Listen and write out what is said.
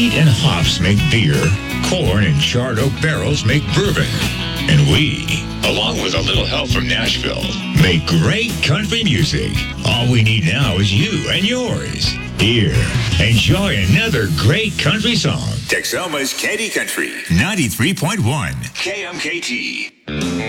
Wheat and hops make beer. Corn and charred oak barrels make bourbon. And we, along with a little help from Nashville, make great country music. All we need now is you and yours. Here, enjoy another great country song. Texoma's Candy Country, 93.1 KMKT.